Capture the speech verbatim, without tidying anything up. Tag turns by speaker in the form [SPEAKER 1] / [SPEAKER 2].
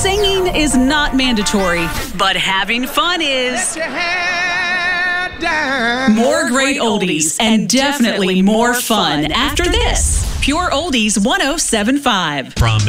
[SPEAKER 1] Singing is not mandatory, but having fun is. More great oldies and definitely more fun after this. Pure Oldies one oh seven point five.
[SPEAKER 2] From